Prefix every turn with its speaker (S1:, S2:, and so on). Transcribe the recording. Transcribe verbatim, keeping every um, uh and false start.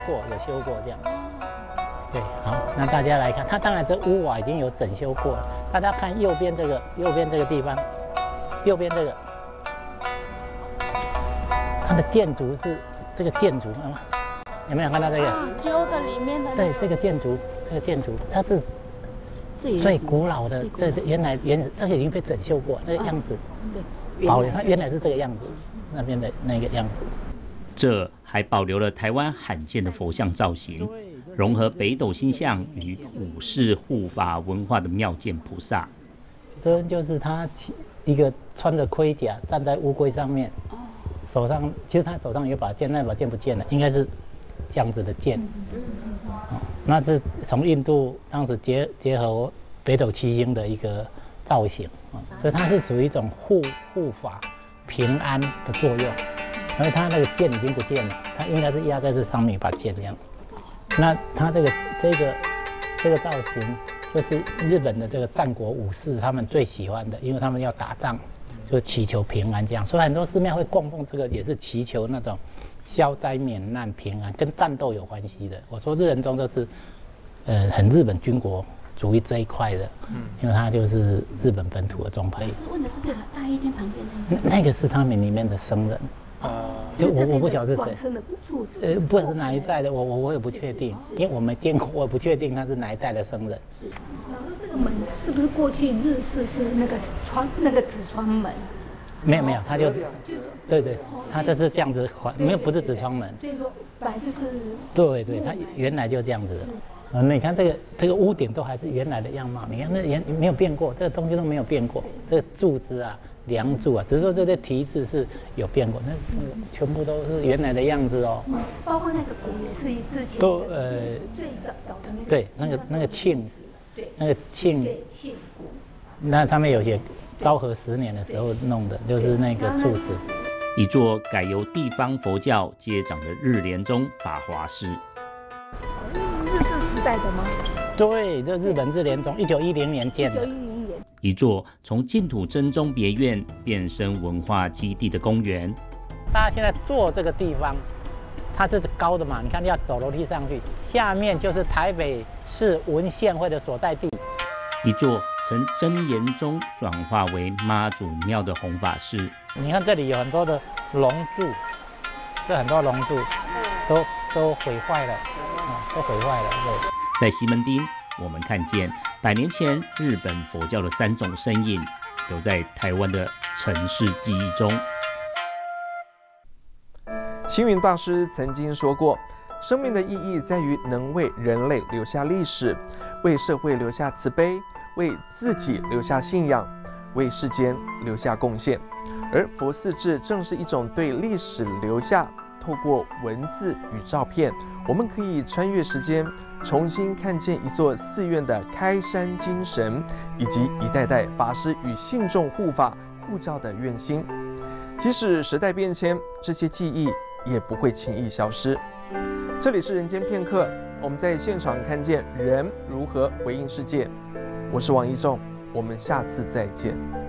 S1: 过，有修过这样。对，好，那大家来看，它当然这屋瓦已经有整修过了。大家看右边这个，右边这个地方，右边这个，它的建筑是这个建筑啊，有没有看到这个？
S2: 啊，旧的里面的。
S1: 对，这个建筑，这个建筑它是最古老的，这原来原这个已经被整修过，那个样子，对，保留它原来是这个样子，那边的那个样子。
S3: 这还保留了台湾罕见的佛像造型，融合北斗星象与武士护法文化的妙见菩萨。
S1: 这就是他一个穿着盔甲站在乌龟上面，手上其实他手上有把剑，那把剑不见了，应该是这样子的剑。哦，那是从印度当时结结合北斗七星的一个造型，哦，所以它是属于一种护护法平安的作用。因为它那个剑已经不见了，它应该是压在这上面把剑这样。那它这个这个这个造型，就是日本的这个战国武士他们最喜欢的，因为他们要打仗，就是祈求平安这样。所以很多寺庙会供奉这个，也是祈求那种消灾免难、平安，跟战斗有关系的。我说日人宗就是，呃，很日本军国主义这一块的，嗯，因为它就是日本本土的宗派。
S2: 问的是这个大一点旁边那
S1: 那那个是他们里面的僧人。就我我不晓得是谁，呃，不知道是哪一代的，我我我也不确定，因为我没见过，我不确定他是哪一代的僧人。
S2: 是，老师这个门是不是过去日式是那个窗那个纸窗门？
S1: 没有没有，他就是，对对，他就是这样子环，没有不是纸窗门。
S2: 所以说本来就是。
S1: 对对，他原来就这样子的。嗯，你看这个这个屋顶都还是原来的样貌，你看那原没有变过，这个东西都没有变过，这个柱子啊。梁柱啊，只是说这些题字是有变过，那全部都是原来的样子哦。
S2: 包括那个鼓也是之前
S1: 都呃
S2: 最早早的那个。
S1: 对，那个那个磬，
S2: 对，
S1: 那个磬，
S2: 对磬鼓。
S1: 那上面有些昭和十年的时候弄的，就是那个柱子。
S3: 一座改由地方佛教接掌的日莲宗法华寺。
S2: 是日治时代的吗？
S1: 对，这日本日莲宗一九一零年建的。
S3: 一座从净土真宗别院变身文化基地的公园。
S1: 大家现在坐这个地方，它这是高的嘛？你看要走楼梯上去，下面就是台北市文献会的所在地。
S3: 一座曾真言宗转化为妈祖庙的弘法寺。
S1: 你看这里有很多的龙柱，这很多龙柱都都毁坏了，啊，都毁坏了。对，
S3: 在西门町，我们看见百年前日本佛教的三种身影，留在台湾的城市记忆中。
S4: 星云大师曾经说过，生命的意义在于能为人类留下历史，为社会留下慈悲，为自己留下信仰，为世间留下贡献。而佛寺志正是一种对历史留下，透过文字与照片，我们可以穿越时间，重新看见一座寺院的开山精神，以及一代代法师与信众护法护教的愿心。即使时代变迁，这些记忆也不会轻易消失。这里是人间片刻，我们在现场看见人如何回应世界。我是王一仲，我们下次再见。